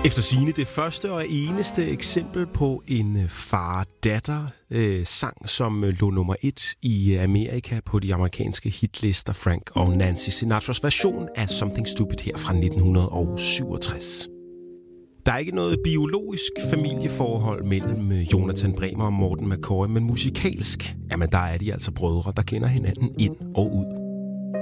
Efter sigende det første og eneste eksempel på en far-datter-sang, som lå nummer 1 i Amerika på de amerikanske hitlister, Frank og Nancy Sinatras version af Something Stupid her fra 1967. Der er ikke noget biologisk familieforhold mellem Jonathan Bremer og Morten McCoy, men musikalsk, jamen der er de altså brødre, der kender hinanden ind og ud.